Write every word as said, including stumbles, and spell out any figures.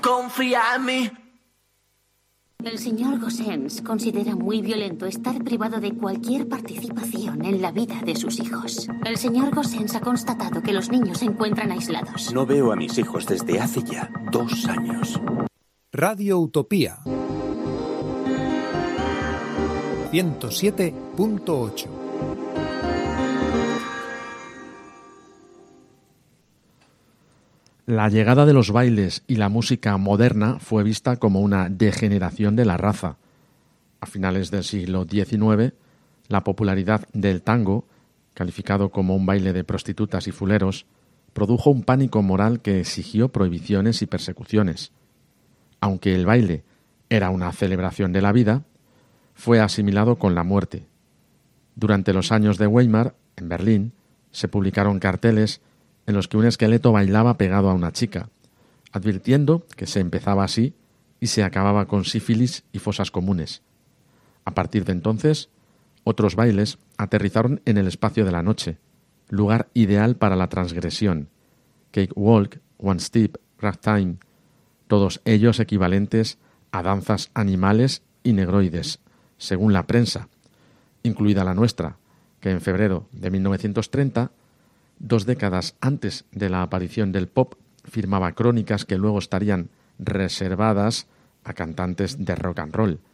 Confía en mí. El señor Gossens considera muy violento estar privado de cualquier participación en la vida de sus hijos. El señor Gossens ha constatado que los niños se encuentran aislados. No veo a mis hijos desde hace ya dos años. Radio Utopía ciento siete punto ocho. La llegada de los bailes y la música moderna fue vista como una degeneración de la raza. A finales del siglo diecinueve, la popularidad del tango, calificado como un baile de prostitutas y fuleros, produjo un pánico moral que exigió prohibiciones y persecuciones. Aunque el baile era una celebración de la vida, fue asimilado con la muerte. Durante los años de Weimar, en Berlín, se publicaron carteles en los que un esqueleto bailaba pegado a una chica, advirtiendo que se empezaba así y se acababa con sífilis y fosas comunes. A partir de entonces, otros bailes aterrizaron en el espacio de la noche, lugar ideal para la transgresión. Cakewalk, One Step, Ragtime, todos ellos equivalentes a danzas animales y negroides, según la prensa, incluida la nuestra, que en febrero de mil novecientos treinta, dos décadas antes de la aparición del pop, firmaba crónicas que luego estarían reservadas a cantantes de rock and roll,